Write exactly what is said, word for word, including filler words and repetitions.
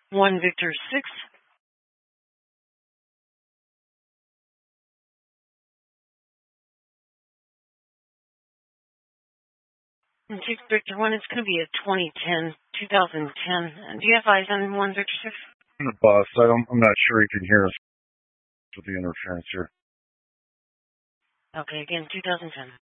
one Victor six. And six Victor one, it's going to be a twenty ten, twenty ten. Do you have eyes on one Victor six? The boss, I don't, I'm not sure he can hear us with the interference here. Okay, again, twenty ten.